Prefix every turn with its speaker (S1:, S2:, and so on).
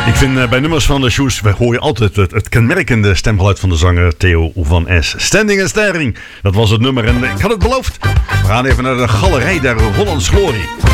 S1: Ik vind bij nummers van de Shoes hoor je altijd het kenmerkende stemgeluid van de zanger Theo van S. Standing and Staring, dat was het nummer en ik had het beloofd. We gaan even naar de galerij der Hollands Glorie.